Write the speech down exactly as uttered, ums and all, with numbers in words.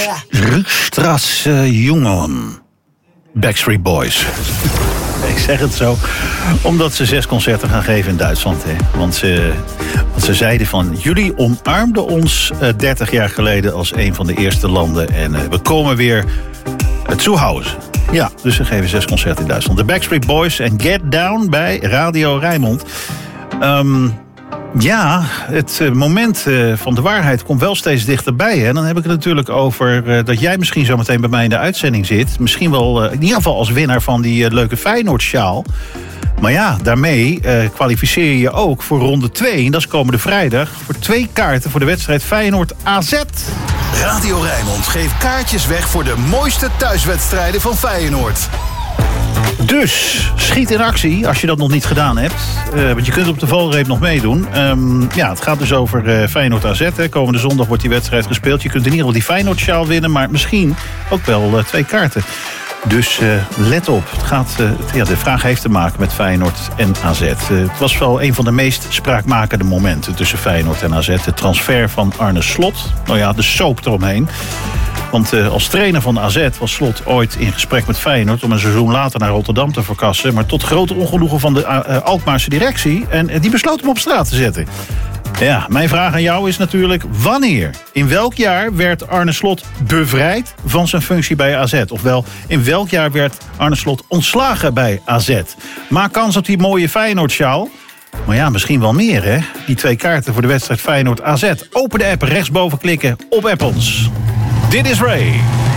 Rückstrasse Jungen. Backstreet Boys. Ik zeg het zo, omdat ze zes concerten gaan geven in Duitsland. Hè. Want, ze, want ze zeiden van, jullie omarmden ons uh, dertig jaar geleden als een van de eerste landen. En uh, we komen weer uh, zuhause. Ja, dus ze geven zes concerten in Duitsland. De Backstreet Boys en Get Down bij Radio Rijnmond. Um, ja, het uh, moment uh, van de waarheid komt wel steeds dichterbij. Hè. Dan heb ik het natuurlijk over uh, dat jij misschien zo meteen bij mij in de uitzending zit. Misschien wel uh, in ieder geval als winnaar van die uh, leuke Feyenoord-sjaal. Maar ja, daarmee uh, kwalificeer je je ook voor ronde twee. En dat is komende vrijdag voor twee kaarten voor de wedstrijd Feyenoord-A Z. Radio Rijnmond geeft kaartjes weg voor de mooiste thuiswedstrijden van Feyenoord. Dus schiet in actie als je dat nog niet gedaan hebt. Uh, want je kunt op de valreep nog meedoen. Um, ja, het gaat dus over uh, Feyenoord-A Z. Hè. Komende zondag wordt die wedstrijd gespeeld. Je kunt in ieder geval die Feyenoord-sjaal winnen. Maar misschien ook wel uh, twee kaarten. Dus uh, let op. Het gaat, uh, ja, de vraag heeft te maken met Feyenoord en A Z. Uh, het was wel een van de meest spraakmakende momenten tussen Feyenoord en A Z. De transfer van Arne Slot. Nou ja, de soap eromheen. Want uh, als trainer van de A Z was Slot ooit in gesprek met Feyenoord om een seizoen later naar Rotterdam te verkassen. Maar tot grote ongenoegen van de uh, Alkmaarse directie. En uh, die besloot hem op straat te zetten. Ja, mijn vraag aan jou is natuurlijk, wanneer, in welk jaar werd Arne Slot bevrijd van zijn functie bij A Z? Ofwel, in welk jaar werd Arne Slot ontslagen bij A Z? Maak kans op die mooie Feyenoord-sjaal. Maar ja, misschien wel meer, hè? Die twee kaarten voor de wedstrijd Feyenoord-A Z. Open de app, rechtsboven klikken, op app ons. Dit is Ray.